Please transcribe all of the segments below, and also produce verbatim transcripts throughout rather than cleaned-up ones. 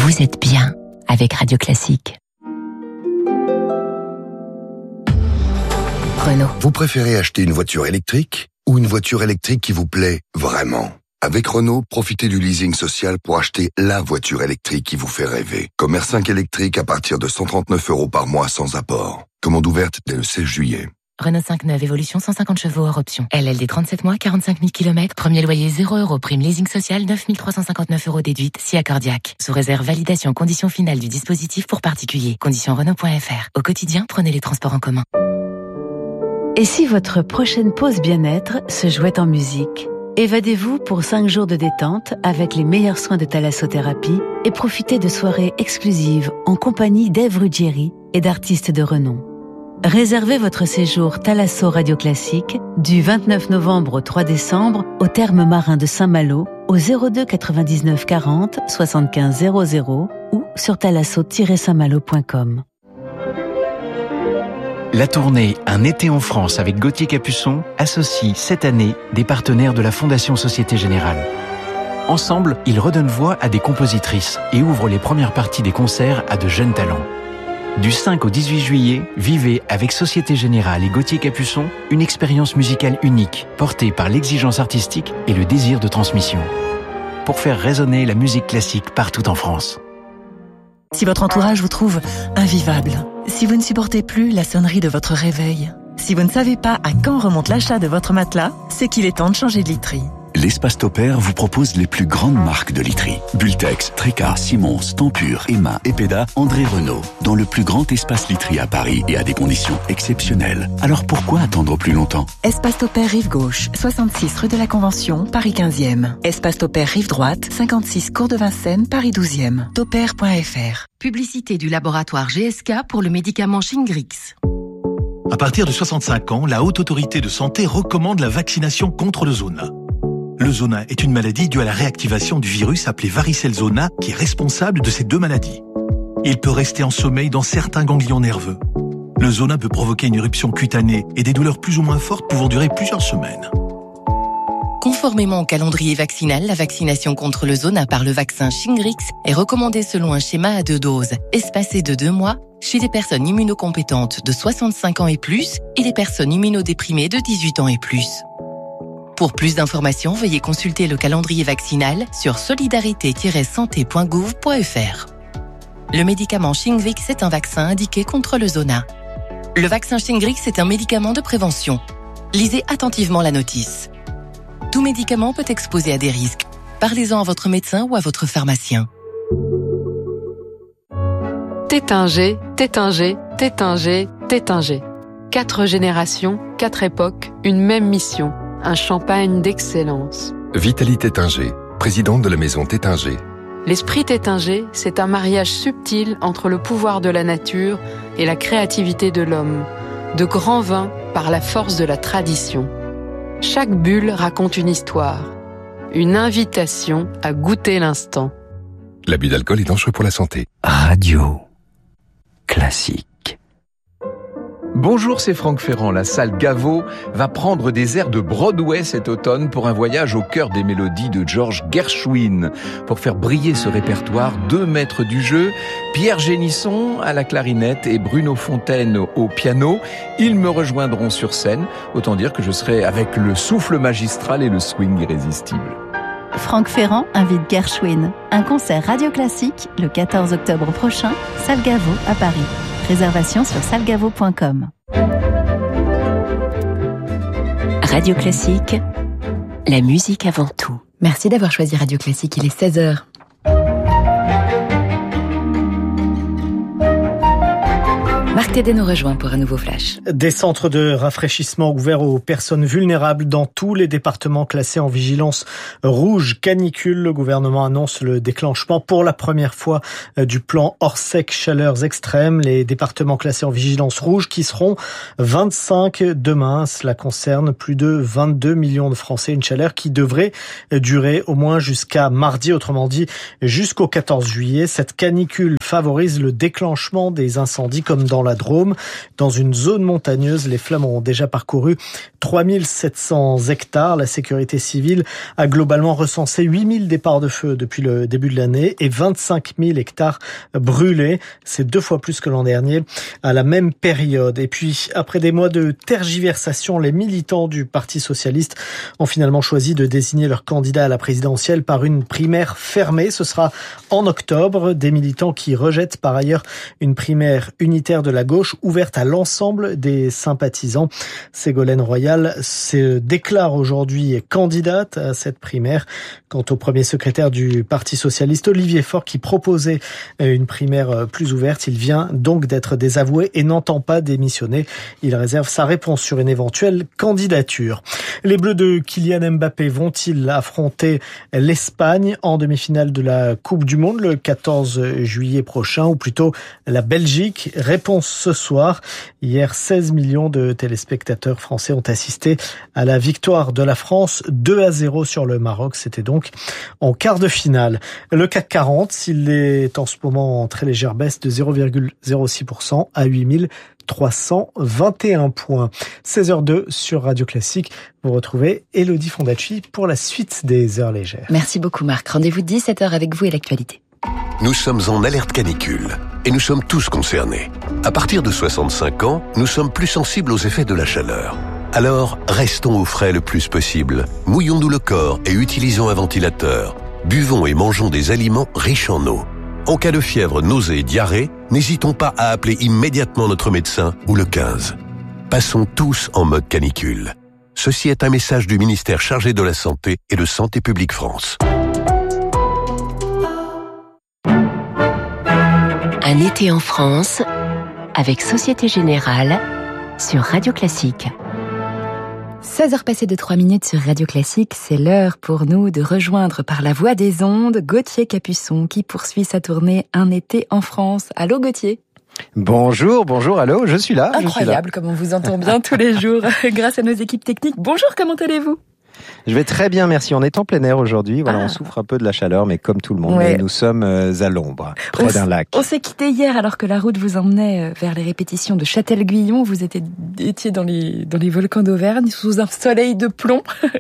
vous êtes bien avec Radio Classique. Renault. Vous préférez acheter une voiture électrique ou une voiture électrique qui vous plaît vraiment ? Avec Renault, profitez du leasing social pour acheter la voiture électrique qui vous fait rêver. Comme R cinq électrique à partir de cent trente-neuf euros par mois sans apport. Commande ouverte dès le seize juillet. Renault cinq neuf Évolution cent cinquante chevaux hors option. L L D trente-sept mois, quarante-cinq mille kilomètres. Premier loyer zéro euros. Prime leasing social neuf mille trois cent cinquante-neuf euros déduite. Si accordiaque. Sous réserve validation conditions finales du dispositif pour particuliers. Conditions Renault point F R. Au quotidien, prenez les transports en commun. Et si votre prochaine pause bien-être se jouait en musique ? Évadez-vous pour cinq jours de détente avec les meilleurs soins de thalassothérapie et profitez de soirées exclusives en compagnie d'Ève Ruggieri et d'artistes de renom. Réservez votre séjour Thalasso Radio Classique du vingt-neuf novembre au trois décembre au Thermes Marins de Saint-Malo au zéro deux quatre-vingt-dix-neuf quarante soixante-quinze zéro zéro ou sur thalasso tiret saint malo point com. La tournée Un été en France avec Gauthier Capuçon associe cette année des partenaires de la Fondation Société Générale. Ensemble, ils redonnent voix à des compositrices et ouvrent les premières parties des concerts à de jeunes talents. Du cinq au dix-huit juillet, vivez avec Société Générale et Gauthier Capuçon une expérience musicale unique, portée par l'exigence artistique et le désir de transmission. Pour faire résonner la musique classique partout en France. Si votre entourage vous trouve invivable, si vous ne supportez plus la sonnerie de votre réveil, si vous ne savez pas à quand remonte l'achat de votre matelas, c'est qu'il est temps de changer de literie. L'Espace Topair vous propose les plus grandes marques de literie. Bultex, Tréca, Simons, Tempur, Emma, Epeda, André Renault. Dans le plus grand espace literie à Paris et à des conditions exceptionnelles. Alors pourquoi attendre plus longtemps ? Espace Topair Rive Gauche, soixante-six rue de la Convention, Paris quinzième. Espace Topair Rive Droite, cinquante-six cours de Vincennes, Paris douzième. topair point F R. Publicité du laboratoire G S K pour le médicament Shingrix. À partir de soixante-cinq ans, la Haute Autorité de Santé recommande la vaccination contre le zona. Le zona est une maladie due à la réactivation du virus appelé varicelle zona qui est responsable de ces deux maladies. Il peut rester en sommeil dans certains ganglions nerveux. Le zona peut provoquer une éruption cutanée et des douleurs plus ou moins fortes pouvant durer plusieurs semaines. Conformément au calendrier vaccinal, la vaccination contre le zona par le vaccin Shingrix est recommandée selon un schéma à deux doses, espacé de deux mois, chez les personnes immunocompétentes de soixante-cinq ans et plus et les personnes immunodéprimées de dix-huit ans et plus. Pour plus d'informations, veuillez consulter le calendrier vaccinal sur solidarité tiret santé point gouv point F R. Le médicament Shingrix est un vaccin indiqué contre le zona. Le vaccin Shingrix est un médicament de prévention. Lisez attentivement la notice. Tout médicament peut exposer à des risques. Parlez-en à votre médecin ou à votre pharmacien. Tétinger, Tétinger, Tétinger, Tétinger. Quatre générations, quatre époques, une même mission. Un champagne d'excellence. Vitalie Tétinger, présidente de la maison Tétinger. L'esprit Tétinger, c'est un mariage subtil entre le pouvoir de la nature et la créativité de l'homme. De grands vins par la force de la tradition. Chaque bulle raconte une histoire. Une invitation à goûter l'instant. L'abus d'alcool est dangereux pour la santé. Radio Classique. Bonjour, c'est Franck Ferrand. La salle Gaveau va prendre des airs de Broadway cet automne pour un voyage au cœur des mélodies de George Gershwin. Pour faire briller ce répertoire, deux maîtres du jeu, Pierre Génisson à la clarinette et Bruno Fontaine au piano. Ils me rejoindront sur scène. Autant dire que je serai avec le souffle magistral et le swing irrésistible. Franck Ferrand invite Gershwin. Un concert Radio Classique le quatorze octobre prochain, salle Gaveau à Paris. Réservation sur salle gaveau point com. Radio Classique, la musique avant tout. Merci d'avoir choisi Radio Classique, il est seize heures. Marc Tédé nous rejoint pour un nouveau flash. Des centres de rafraîchissement ouverts aux personnes vulnérables dans tous les départements classés en vigilance rouge canicule. Le gouvernement annonce le déclenchement pour la première fois du plan Orsec chaleurs extrêmes. Les départements classés en vigilance rouge qui seront vingt-cinq demain. Cela concerne plus de vingt-deux millions de Français. Une chaleur qui devrait durer au moins jusqu'à mardi, autrement dit jusqu'au quatorze juillet. Cette canicule favorisent le déclenchement des incendies comme dans la Drôme. Dans une zone montagneuse, les flammes ont déjà parcouru trois mille sept cents hectares. La sécurité civile a globalement recensé huit mille départs de feu depuis le début de l'année et vingt-cinq mille hectares brûlés. C'est deux fois plus que l'an dernier à la même période. Et puis, après des mois de tergiversation, les militants du Parti socialiste ont finalement choisi de désigner leur candidat à la présidentielle par une primaire fermée. Ce sera en octobre. Des militants qui rejettent par ailleurs une primaire unitaire de la gauche ouverte à l'ensemble des sympathisants. Ségolène Royal se déclare aujourd'hui candidate à cette primaire. Quant au premier secrétaire du Parti socialiste, Olivier Faure, qui proposait une primaire plus ouverte, il vient donc d'être désavoué et n'entend pas démissionner. Il réserve sa réponse sur une éventuelle candidature. Les Bleus de Kylian Mbappé vont-ils affronter l'Espagne en demi-finale de la Coupe du Monde le quatorze juillet prochain, ou plutôt la Belgique? Réponse ce soir. Hier, seize millions de téléspectateurs français ont assisté à la victoire de la France deux à zéro sur le Maroc. C'était donc en quart de finale. Le C A C quarante, s'il est en ce moment en très légère baisse de zéro virgule zéro six pour cent à huit mille trois cent vingt et un points. seize heures deux sur Radio Classique. Vous retrouvez Elodie Fondacci pour la suite des Heures légères. Merci beaucoup Marc. Rendez-vous dix-sept heures avec vous et l'actualité. Nous sommes en alerte canicule et nous sommes tous concernés. À partir de soixante-cinq ans, nous sommes plus sensibles aux effets de la chaleur. Alors, restons au frais le plus possible. Mouillons-nous le corps et utilisons un ventilateur. Buvons et mangeons des aliments riches en eau. En cas de fièvre, nausée et diarrhée, n'hésitons pas à appeler immédiatement notre médecin ou le quinze. Passons tous en mode canicule. Ceci est un message du ministère chargé de la Santé et de Santé publique France. Un été en France avec Société Générale sur Radio Classique. seize heures passées de trois minutes sur Radio Classique, c'est l'heure pour nous de rejoindre par la voie des ondes Gauthier Capuçon qui poursuit sa tournée Un été en France. Allô Gauthier? Bonjour, bonjour, allô, je suis là. Incroyable comme on vous entend bien tous les jours grâce à nos équipes techniques. Bonjour, comment allez-vous? Je vais très bien, merci. On est en plein air aujourd'hui. Voilà, ah. On souffre un peu de la chaleur, mais comme tout le monde, ouais. Nous sommes à l'ombre, près on d'un lac. On s'est quitté hier alors que la route vous emmenait vers les répétitions de Châtel-Guyon. Vous étiez, étiez dans les, dans les volcans d'Auvergne, sous un soleil de plomb.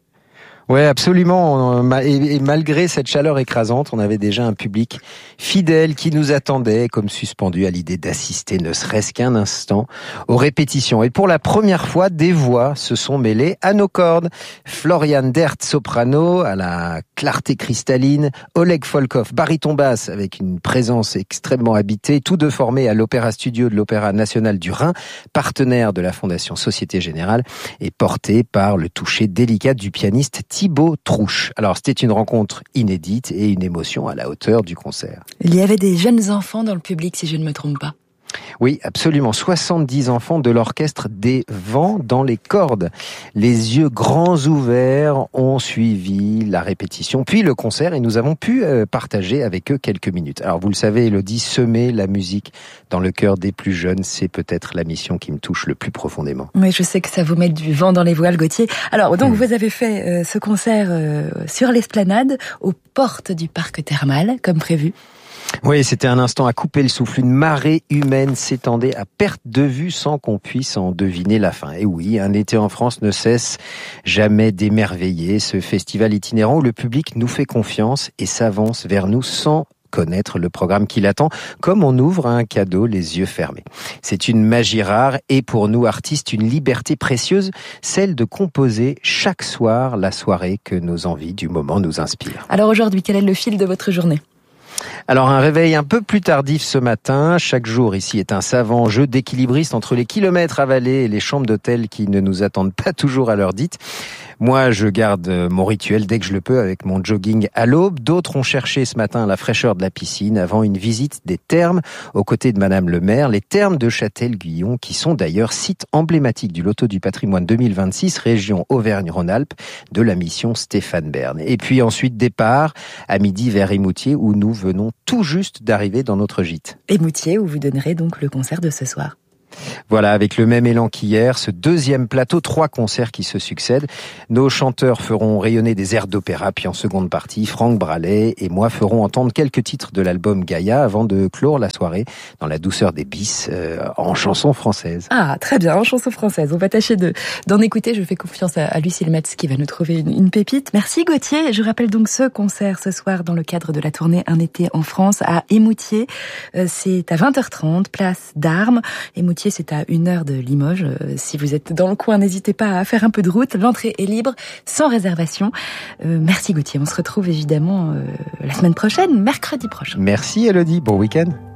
Ouais, absolument. Et malgré cette chaleur écrasante, on avait déjà un public fidèle qui nous attendait, comme suspendu à l'idée d'assister, ne serait-ce qu'un instant, aux répétitions. Et pour la première fois, des voix se sont mêlées à nos cordes. Florian Dert, soprano, à la clarté cristalline, Oleg Folkov, baryton basse, avec une présence extrêmement habitée, tous deux formés à l'Opéra Studio de l'Opéra National du Rhin, partenaire de la Fondation Société Générale, et porté par le toucher délicat du pianiste Thibaut Trouche. Alors, c'était une rencontre inédite et une émotion à la hauteur du concert. Il y avait des jeunes enfants dans le public, si je ne me trompe pas. Oui, absolument. soixante-dix enfants de l'orchestre des Vents dans les cordes. Les yeux grands ouverts ont suivi la répétition, puis le concert, et nous avons pu partager avec eux quelques minutes. Alors, vous le savez, Elodie, semer la musique dans le cœur des plus jeunes, c'est peut-être la mission qui me touche le plus profondément. Oui, je sais que ça vous met du vent dans les voiles, Gauthier. Alors, donc, mmh. vous avez fait euh, ce concert euh, sur l'esplanade, aux portes du parc thermal, comme prévu. Oui, c'était un instant à couper le souffle. Une marée humaine s'étendait à perte de vue sans qu'on puisse en deviner la fin. Et oui, un été en France ne cesse jamais d'émerveiller. Ce festival itinérant où le public nous fait confiance et s'avance vers nous sans connaître le programme qui l'attend, comme on ouvre un cadeau les yeux fermés. C'est une magie rare et pour nous artistes, une liberté précieuse, celle de composer chaque soir la soirée que nos envies du moment nous inspirent. Alors aujourd'hui, quel est le fil de votre journée ? Alors un réveil un peu plus tardif ce matin. Chaque jour ici est un savant jeu d'équilibriste entre les kilomètres avalés et les chambres d'hôtel qui ne nous attendent pas toujours à l'heure dite. Moi, je garde mon rituel dès que je le peux avec mon jogging à l'aube. D'autres ont cherché ce matin la fraîcheur de la piscine avant une visite des thermes aux côtés de Madame le maire. Les thermes de Châtel-Guyon qui sont d'ailleurs site emblématique du Loto du patrimoine deux mille vingt-six, région Auvergne-Rhône-Alpes, de la mission Stéphane Bern. Et puis ensuite départ à midi vers Émoutier où nous venons tout juste d'arriver dans notre gîte. Émoutier où vous donnerez donc le concert de ce soir. Voilà, avec le même élan qu'hier, ce deuxième plateau, trois concerts qui se succèdent. Nos chanteurs feront rayonner des airs d'opéra, puis en seconde partie, Franck Bralet et moi ferons entendre quelques titres de l'album Gaïa avant de clore la soirée dans la douceur des bis euh, en chanson française. Ah, très bien, en chanson française. On va tâcher de, d'en écouter. Je fais confiance à, à Lucille Metz qui va nous trouver une, une pépite. Merci Gauthier. Je rappelle donc ce concert ce soir dans le cadre de la tournée Un été en France à Émoutier. Euh, c'est à vingt heures trente, place d'Armes. Émoutier, c'est à une heure de Limoges. Euh, si vous êtes dans le coin, n'hésitez pas à faire un peu de route. L'entrée est libre, sans réservation. Euh, merci Gauthier. On se retrouve évidemment euh, la semaine prochaine, mercredi prochain. Merci Elodie. Bon week-end.